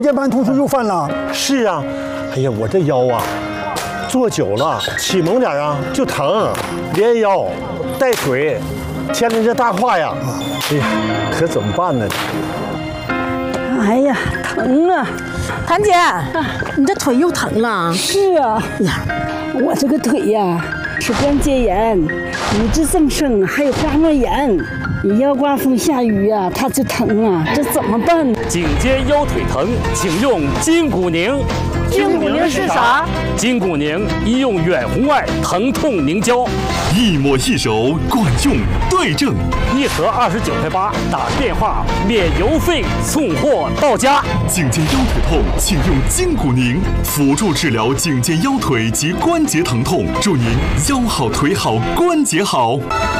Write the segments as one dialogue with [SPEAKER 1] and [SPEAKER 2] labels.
[SPEAKER 1] 夜班突出又犯了。
[SPEAKER 2] 是啊，哎呀，我这腰啊，坐久了起猛点啊就疼，连腰带腿，牵着这大胯呀，哎呀，可怎么办呢？
[SPEAKER 3] 哎呀，疼啊！
[SPEAKER 4] 谭姐，你这腿又疼了？
[SPEAKER 3] 是啊，呀，我这个腿呀是关节炎、骨质增生，还有关节炎。你要刮风下雨呀，它就疼啊，这怎么办呢？
[SPEAKER 5] 颈肩腰腿疼，请用筋骨宁。
[SPEAKER 4] 筋骨宁是啥？
[SPEAKER 5] 筋骨宁医用远红外疼痛凝胶，
[SPEAKER 6] 一抹一手，管用对症。
[SPEAKER 5] 一盒29.8块，打电话免邮费送货到家。
[SPEAKER 6] 颈肩腰腿痛，请用筋骨宁，辅助治疗颈肩腰腿及关节疼痛，祝您腰好腿好关节好。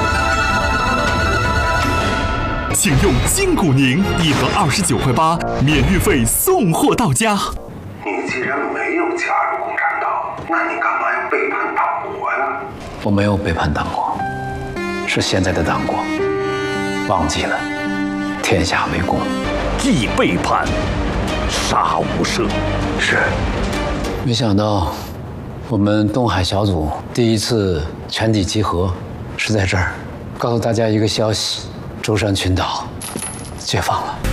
[SPEAKER 6] 请用筋骨宁，一盒29.8块，免运费送货到家。
[SPEAKER 7] 你既然没有加入共产党，那你干嘛要背叛党国呀？
[SPEAKER 8] 我没有背叛党国，是现在的党国忘记了天下为公，
[SPEAKER 9] 既背叛，杀无赦。
[SPEAKER 8] 是，没想到我们东海小组第一次全体集合是在这儿，告诉大家一个消息：舟山群岛解放了。